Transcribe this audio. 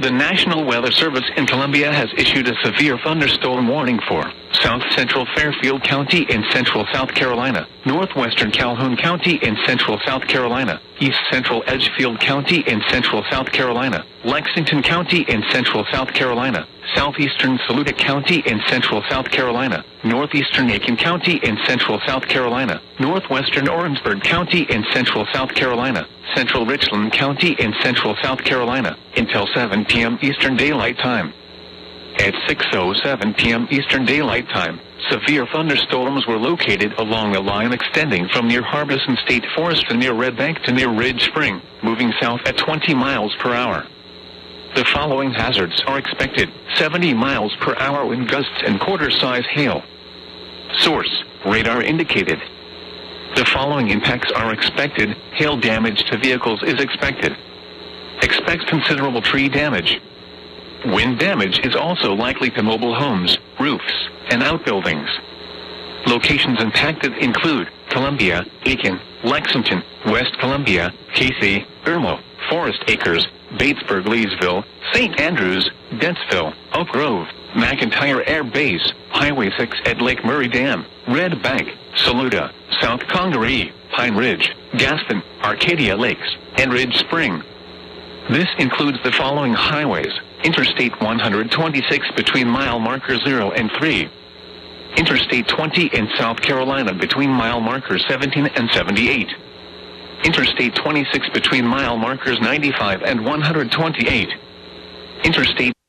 The National Weather Service in Columbia has issued a severe thunderstorm warning for South Central Fairfield County in central South Carolina, northwestern Calhoun County in central South Carolina, east central Edgefield County in central South Carolina, Lexington County in central South Carolina, southeastern Saluda County in central South Carolina, northeastern Aiken County in central South Carolina, northwestern Orangeburg County in central South Carolina, central Richland County in central South Carolina, until 7 p.m. Eastern Daylight Time. At 6:07 p.m. Eastern Daylight Time, severe thunderstorms were located along a line extending from near Harbison State Forest to near Red Bank to near Ridge Spring, moving south at 20 miles per hour. The following hazards are expected: 70 miles per hour wind gusts and quarter-size hail. Source: radar indicated. The following impacts are expected: hail damage to vehicles is expected. Expect considerable tree damage. Wind damage is also likely to mobile homes, roofs, and outbuildings. Locations impacted include Columbia, Aiken, Lexington, West Columbia, Casey, Irmo, Forest Acres, Batesburg, Leesville, St. Andrews, Dentsville, Oak Grove, McEntire Air Base, Highway 6 at Lake Murray Dam, Red Bank, Saluda, South Congaree, Pine Ridge, Gaston, Arcadia Lakes, and Ridge Spring. This includes the following highways: Interstate 126 between mile marker 0 and 3. Interstate 20 in South Carolina between mile markers 17 and 78. Interstate 26 between mile markers 95 and 128. Interstate